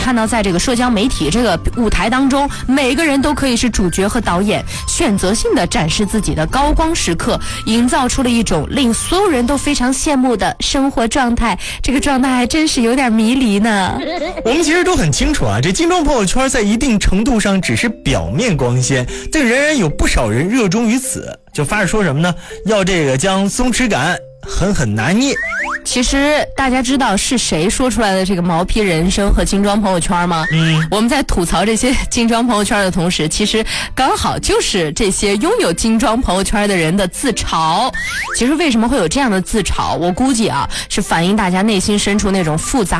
看到在这个社交媒体这个舞台当中，每个人都可以是主角和导演，选择性的展示自己的高光时刻，营造出了一种令所有人都非常羡慕的生活状态。这个状态还真是有点迷离呢。 我们其实都很清楚啊，这精装朋友圈在一定程度上只是表面光鲜，但仍然有不少人热衷于此，就发着说什么呢？要这个将松弛感狠狠拿捏。 其实大家知道是谁说出来的这个毛坯人生和精装朋友圈吗？我们在吐槽这些精装朋友圈的同时，其实刚好就是这些拥有精装朋友圈的人的自嘲。其实为什么会有这样的自嘲，我估计啊是反映大家内心深处那种复杂